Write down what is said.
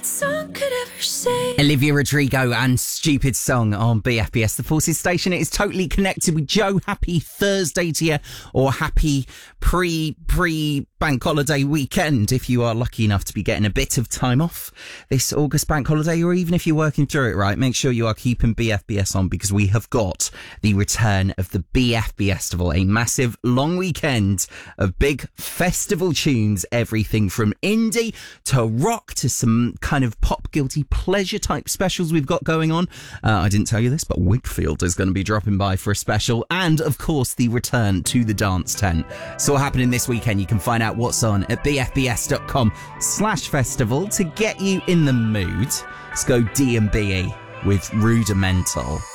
Song could ever say. Olivia Rodrigo and Stupid Song on BFBS, the Forces station. It is totally connected with Joe. Happy Thursday to you, or happy pre-bank holiday weekend if you are lucky enough to be getting a bit of time off this August bank holiday, or even if you're working through it, right? Make sure you are keeping BFBS on, because we have got the return of the BFBS Festival, a massive long weekend of big festival tunes, everything from indie to rock to some kind of pop guilty pleasure type specials we've got going on. I didn't tell you this, but Wigfield is going to be dropping by for a special, and of course the return to the dance tent. So what's happening this weekend, you can find out what's on at bfbs.com/festival to get you in the mood. Let's go D&BE with Rudimental.